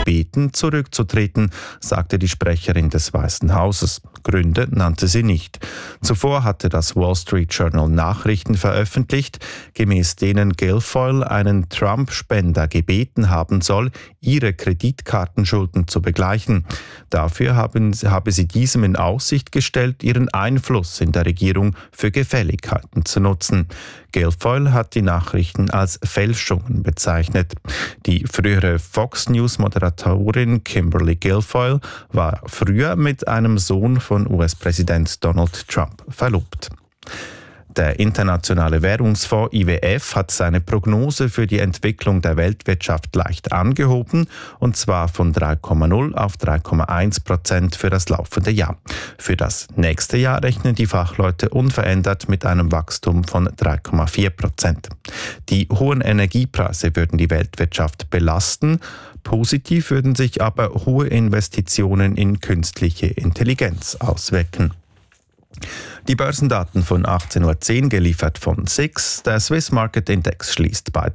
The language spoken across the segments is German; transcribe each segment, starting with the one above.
gebeten, zurückzutreten, sagte die Sprecherin des Weißen Hauses. Gründe nannte sie nicht. Zuvor hatte das Wall Street Journal Nachrichten veröffentlicht, gemäß denen Guilfoyle einen Trump-Spender gebeten haben soll, ihre Kreditkartenschulden zu begleichen. Dafür habe sie diesem in Aussicht gestellt, ihren Einfluss in der Regierung für Gefälligkeiten zu nutzen. Guilfoyle hat die Nachrichten als Fälschungen bezeichnet. Die frühere Fox News-Moderatorin Kimberly Guilfoyle war früher mit einem Sohn von US-Präsident Donald Trump verlobt. Der Internationale Währungsfonds IWF hat seine Prognose für die Entwicklung der Weltwirtschaft leicht angehoben, und zwar von 3,0 auf 3,1% für das laufende Jahr. Für das nächste Jahr rechnen die Fachleute unverändert mit einem Wachstum von 3,4%. Die hohen Energiepreise würden die Weltwirtschaft belasten. Positiv würden sich aber hohe Investitionen in künstliche Intelligenz auswirken. Die Börsendaten von 18.10 Uhr geliefert von SIX. Der Swiss Market Index schließt bei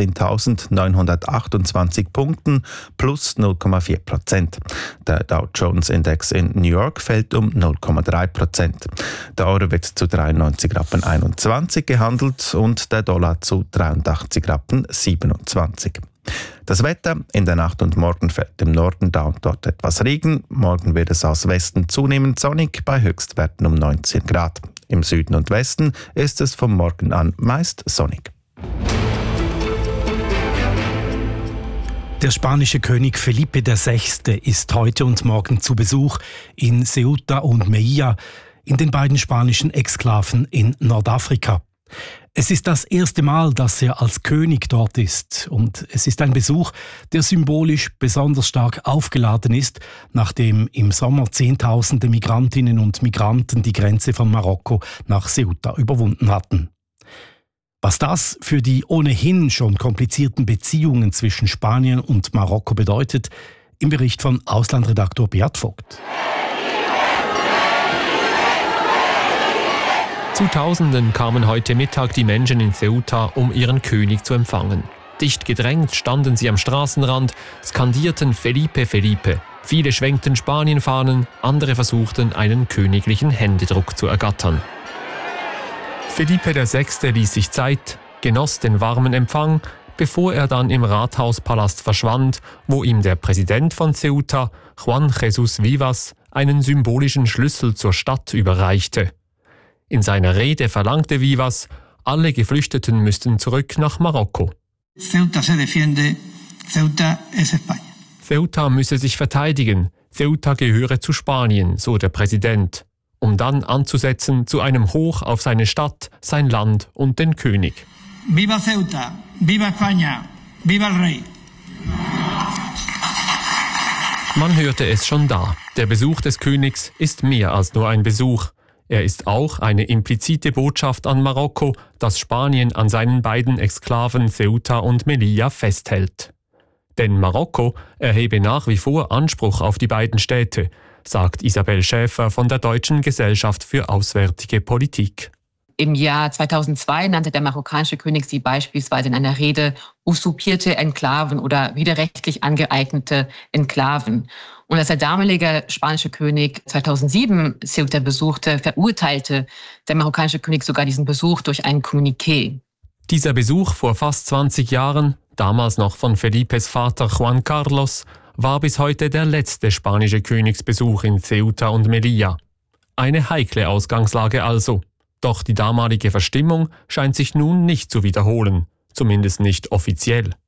13.928 Punkten plus 0,4%. Der Dow Jones Index in New York fällt um 0,3%. Der Euro wird zu 93,21 Rappen gehandelt und der Dollar zu 83,27 Rappen. Das Wetter: In der Nacht und morgen fällt im Norden da und dort etwas Regen. Morgen wird es aus Westen zunehmend sonnig bei Höchstwerten um 19 Grad. Im Süden und Westen ist es vom Morgen an meist sonnig. Der spanische König Felipe VI. Ist heute und morgen zu Besuch in Ceuta und Melilla, in den beiden spanischen Exklaven in Nordafrika. Es ist das erste Mal, dass er als König dort ist, und es ist ein Besuch, der symbolisch besonders stark aufgeladen ist, nachdem im Sommer Zehntausende Migrantinnen und Migranten die Grenze von Marokko nach Ceuta überwunden hatten. Was das für die ohnehin schon komplizierten Beziehungen zwischen Spanien und Marokko bedeutet, im Bericht von Auslandredaktor Beat Vogt. Zu Tausenden kamen heute Mittag die Menschen in Ceuta, um ihren König zu empfangen. Dicht gedrängt standen sie am Straßenrand, skandierten Felipe, Felipe. Viele schwenkten Spanienfahnen, andere versuchten, einen königlichen Händedruck zu ergattern. Felipe VI. Ließ sich Zeit, genoss den warmen Empfang, bevor er dann im Rathauspalast verschwand, wo ihm der Präsident von Ceuta, Juan Jesús Vivas, einen symbolischen Schlüssel zur Stadt überreichte. In seiner Rede verlangte Vivas, alle Geflüchteten müssten zurück nach Marokko. Ceuta se defiende, Ceuta es España. Ceuta müsse sich verteidigen, Ceuta gehöre zu Spanien, so der Präsident, um dann anzusetzen zu einem Hoch auf seine Stadt, sein Land und den König. Viva Ceuta, viva España, viva el Rey. Man hörte es schon da. Der Besuch des Königs ist mehr als nur ein Besuch. Er ist auch eine implizite Botschaft an Marokko, dass Spanien an seinen beiden Exklaven Ceuta und Melilla festhält. Denn Marokko erhebe nach wie vor Anspruch auf die beiden Städte, sagt Isabel Schäfer von der Deutschen Gesellschaft für Auswärtige Politik. Im Jahr 2002 nannte der marokkanische König sie beispielsweise in einer Rede usurpierte Enklaven oder widerrechtlich angeeignete Enklaven. Und als der damalige spanische König 2007 Ceuta besuchte, verurteilte der marokkanische König sogar diesen Besuch durch ein Kommuniqué. Dieser Besuch vor fast 20 Jahren, damals noch von Felipes Vater Juan Carlos, war bis heute der letzte spanische Königsbesuch in Ceuta und Melilla. Eine heikle Ausgangslage also. Doch die damalige Verstimmung scheint sich nun nicht zu wiederholen, zumindest nicht offiziell.